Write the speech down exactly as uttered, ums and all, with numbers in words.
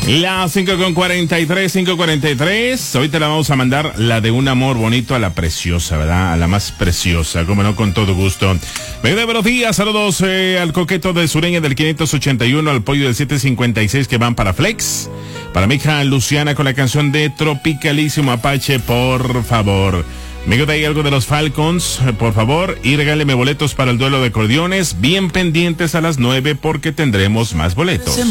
La cinco con cuarenta y tres, cinco cuarenta y tres. Hoy te la vamos a mandar, la de un amor bonito a la preciosa, ¿verdad? A la más preciosa, como no, con todo gusto. Muy buenos días, saludos eh, al coqueto de Sureña del quinientos ochenta y uno, al pollo del setecientos cincuenta y seis que van para Flex. Para mi hija Luciana con la canción de Tropicalísimo Apache, por favor. Me de ahí algo de los Falcons, por favor, y regáleme boletos para el duelo de acordeones, bien pendientes a las nueve porque tendremos más boletos.